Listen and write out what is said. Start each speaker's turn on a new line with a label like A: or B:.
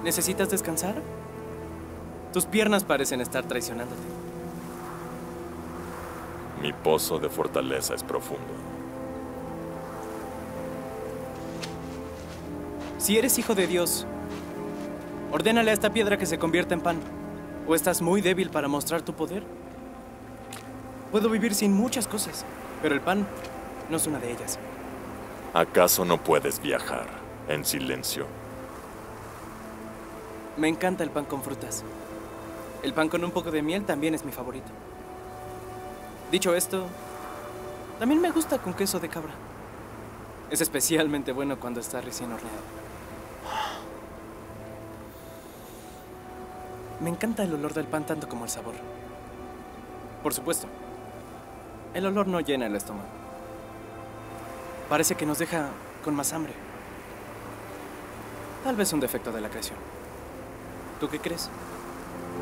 A: ¿Necesitas descansar? Tus piernas parecen estar traicionándote.
B: Mi pozo de fortaleza es profundo.
A: Si eres hijo de Dios, ordénale a esta piedra que se convierta en pan. ¿O estás muy débil para mostrar tu poder? Puedo vivir sin muchas cosas, pero el pan no es una de ellas.
B: ¿Acaso no puedes viajar en silencio?
A: Me encanta el pan con frutas. El pan con un poco de miel también es mi favorito. Dicho esto, también me gusta con queso de cabra. Es especialmente bueno cuando está recién horneado. Me encanta el olor del pan tanto como el sabor. Por supuesto, el olor no llena el estómago. Parece que nos deja con más hambre. Tal vez un defecto de la creación. ¿Tú qué crees?